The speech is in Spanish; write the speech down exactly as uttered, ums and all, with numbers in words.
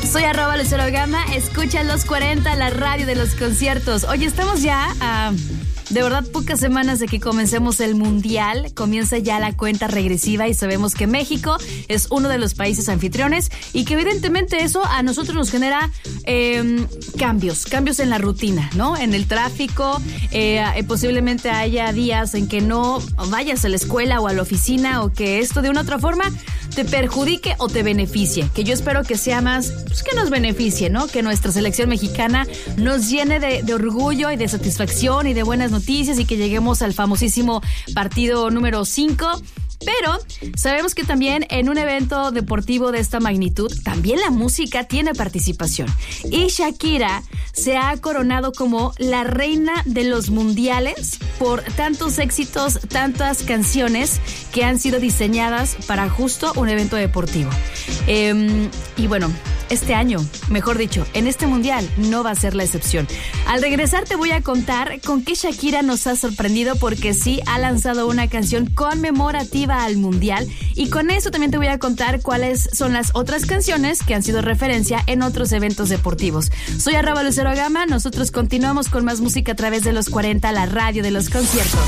Soy arroba Lucero Gama, escucha los cuarenta, la radio de los conciertos. Oye, estamos ya a, de verdad, pocas semanas de que comencemos el Mundial. Comienza ya la cuenta regresiva y sabemos que México es uno de los países anfitriones y que evidentemente eso a nosotros nos genera eh, cambios, cambios en la rutina, ¿no? En el tráfico, eh, posiblemente haya días en que no vayas a la escuela o a la oficina o que esto de una u otra forma te perjudique o te beneficie, que yo espero que sea más, pues que nos beneficie, ¿no? Que nuestra selección mexicana nos llene de, de orgullo y de satisfacción y de buenas noticias y que lleguemos al famosísimo partido número cinco. Pero sabemos que también en un evento deportivo de esta magnitud, también la música tiene participación. Y Shakira se ha coronado como la reina de los mundiales por tantos éxitos, tantas canciones que han sido diseñadas para justo un evento deportivo. Eh, y bueno, este año, mejor dicho, en este mundial no va a ser la excepción. Al regresar te voy a contar con qué Shakira nos ha sorprendido porque sí ha lanzado una canción conmemorativa al mundial y con eso también te voy a contar cuáles son las otras canciones que han sido referencia en otros eventos deportivos. Soy arroba Lucero Gama, nosotros continuamos con más música a través de los cuarenta, la radio de los conciertos.